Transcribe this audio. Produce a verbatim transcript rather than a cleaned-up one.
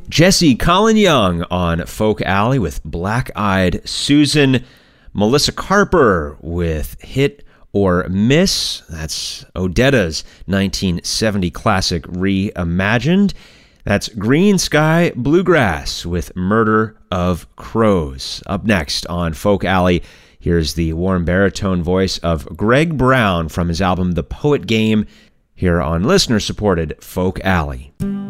Jesse Colin Young on Folk Alley with Black Eyed Susan. Melissa Carper with Hit or Miss. That's Odetta's nineteen seventy classic reimagined. That's Green Sky Bluegrass with Murder of Crows. Up next on Folk Alley, here's the warm baritone voice of Greg Brown from his album The Poet Game, here on listener-supported Folk Alley.